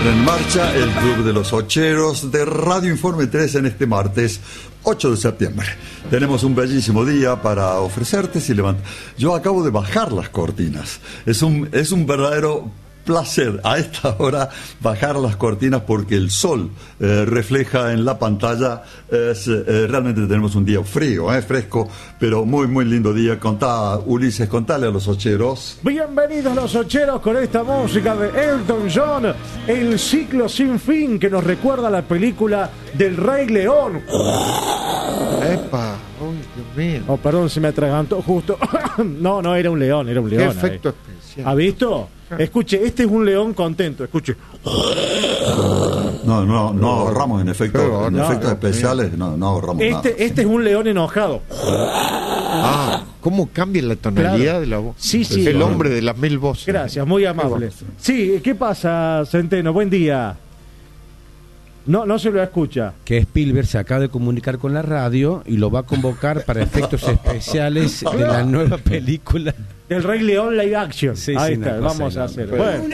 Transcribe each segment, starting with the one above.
En marcha el Club de los Ocheros de Radio Informe 3 en este martes 8 de septiembre. Tenemos un bellísimo día para ofrecerte si levantas. Yo acabo de bajar las cortinas. Es un verdadero placer a esta hora bajar las cortinas porque el sol refleja en la pantalla. Realmente tenemos un día frío, fresco, pero muy muy lindo día. Contá, Ulises, contale a los ocheros. Bienvenidos los ocheros con esta música de Elton John, El ciclo sin fin, que nos recuerda la película del Rey León. Epa, uy, Dios mío. Oh, perdón, se me atragantó justo. No, era un león, era un león. Qué efecto especial. ¿Ha visto? Escuche, este es un león contento, escuche. No ahorramos en efectos especiales, no ahorramos nada. Este es un león enojado. ¿Cómo cambia la tonalidad de la voz? Sí. El hombre de las 1000 voces. Gracias, muy amable. Sí, ¿qué pasa, Centeno? Buen día. No se lo escucha. Que Spielberg se acaba de comunicar con la radio y lo va a convocar para efectos especiales de la nueva película El Rey León live action. Sí, ahí sí, está, vamos a hacer. Bueno.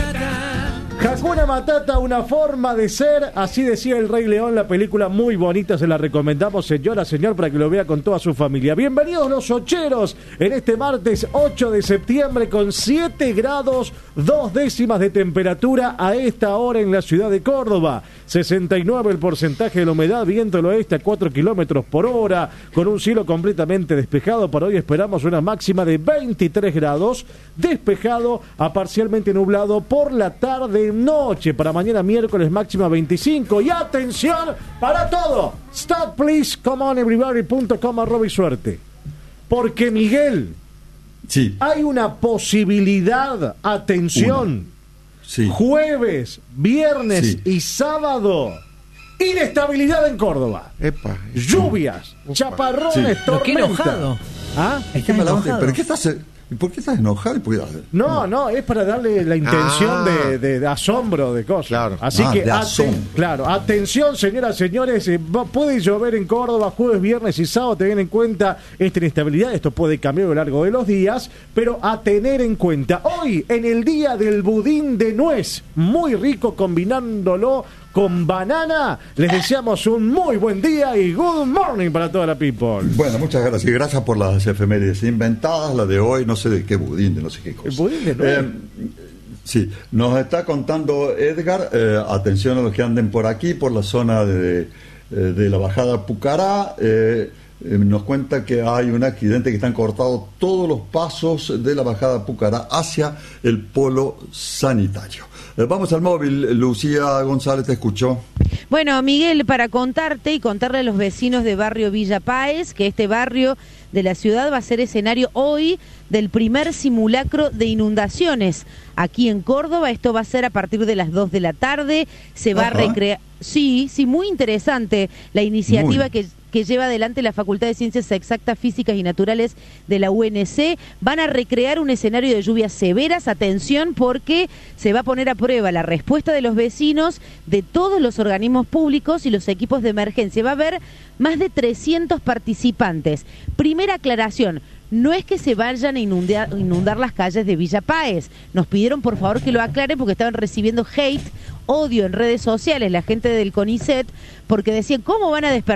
Hakuna Matata, una forma de ser, así decía el Rey León, la película muy bonita, se la recomendamos, señora, señor, para que lo vea con toda su familia. Bienvenidos los ocheros en este martes 8 de septiembre con 7 grados 2 décimas de temperatura a esta hora en la ciudad de Córdoba. 69 el porcentaje de la humedad, viento del oeste a 4 kilómetros por hora, con un cielo completamente despejado. Para hoy esperamos una máxima de 23 grados, despejado a parcialmente nublado por la tarde noche. Para mañana miércoles máxima 25. Y atención para todo. Start please, come on everybody.com @ suerte. Porque Miguel, sí, hay una posibilidad, atención, sí, jueves, viernes sí, y sábado, inestabilidad en Córdoba. Epa. Lluvias, chaparrones, sí, tormentas. Qué enojado. ¿Ah? Estás enojado. ¿Pero por qué estás enojado? No, es para darle la intención de asombro de cosas. Claro. Así que, de asombro. claro, atención, señoras, señores, puede llover en Córdoba jueves, viernes y sábado, tener en cuenta esta inestabilidad, esto puede cambiar a lo largo de los días, pero a tener en cuenta, hoy, en el día del budín de nuez, muy rico combinándolo con banana, les deseamos un muy buen día y good morning para toda la people. Bueno, muchas gracias. Y gracias por las efemérides inventadas, la de hoy, no sé de qué budín, de no sé qué cosa. El budín de nuez. Sí, nos está contando Edgar, atención a los que anden por aquí, por la zona de la bajada Pucará, nos cuenta que hay un accidente, que están cortados todos los pasos de la bajada Pucará hacia el polo sanitario. Vamos al móvil, Lucía González, te escucho. Bueno, Miguel, para contarte y contarle a los vecinos de barrio Villa Páez que este barrio de la ciudad va a ser escenario hoy del primer simulacro de inundaciones aquí en Córdoba. Esto va a ser a partir de las 2 de la tarde, se va a recrear. Sí, muy interesante la iniciativa que lleva adelante la Facultad de Ciencias Exactas, Físicas y Naturales de la UNC. Van a recrear un escenario de lluvias severas. Atención, porque se va a poner a prueba la respuesta de los vecinos, de todos los organismos públicos y los equipos de emergencia. Va a haber más de 300 participantes. Primera aclaración, no es que se vayan a inundar las calles de Villa Páez. Nos pidieron por favor que lo aclaren porque estaban recibiendo hate, odio en redes sociales, la gente del CONICET, porque decían, ¿cómo van a despertar